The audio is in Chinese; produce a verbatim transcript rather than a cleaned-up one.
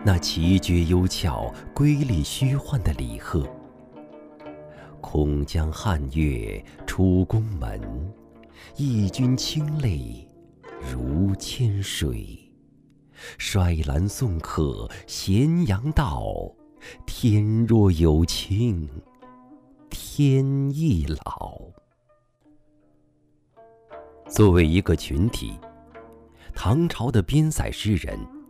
那奇绝幽峭、瑰丽虚幻的李贺。空江汉月出宫门，义军清泪如千水。衰兰送客咸阳道，天若有情天亦老。作为一个群体，唐朝的边塞诗人